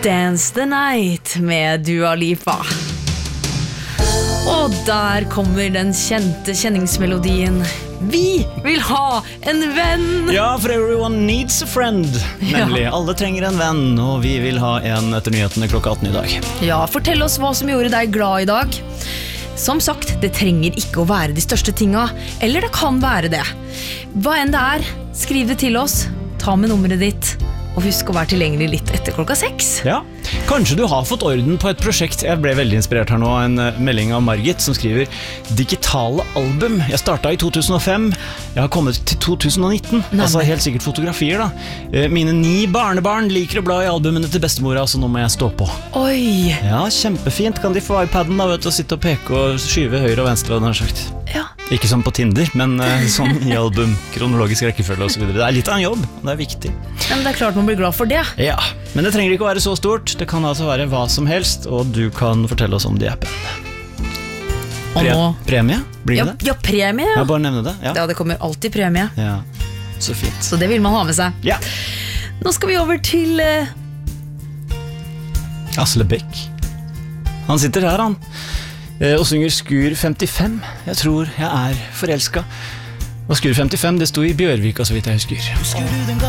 Dance the Night med Dua Lipa. Og der kommer den kjente kjenningsmelodien. Vi vil ha en venn. Ja, for everyone needs a friend. Nemlig, alle trenger en venn. Og vi vil ha en etter nyhetene klokka 18 i dag. Ja, fortell oss hva som gjorde deg glad i dag. Som sagt, det trenger ikke å være de største tinga. Eller det kan være det. Hva enn det er, skriv det til oss. Ta med nummeret ditt. Og husk å være tilgjengelig litt etter klokka 6. Ja, kanskje du har fått orden på et prosjekt. Jeg ble veldig inspirert her nå av en melding av Margit som skriver digitale album. Jeg startet i 2005. Jeg har kommet til 2019. Altså helt sikkert fotografier da. Mine 9 barnebarn liker å bla i albumene til bestemora, så nå må jeg stå på. Oi! Ja, kjempefint. Kan de få iPaden da, vet du, og sitte og peke og skyve høyre og venstre, og den har sagt. Ja. Ikke som på Tinder, men sånn i album, kronologisk rekkefølge og så videre. Det er litt av en jobb, og det er viktig. Men det er klart man blir glad for det. Ja, men det trenger ikke å være så stort. Det kan altså være hva som helst, og du kan fortelle oss om de appene. Premie? Blir det? Ja, premie. Ja, bare nevne det. Ja. Ja, det kommer alltid premie. Ja, så fint. Så det vil man ha med seg. Ja. Nå skal vi over til Asle Beck. Han sitter her, han. Og synger Skur 55. Jeg tror jeg er forelsket. Og Skur 55, det sto i Bjørvika, så vidt jeg husker. Husker du den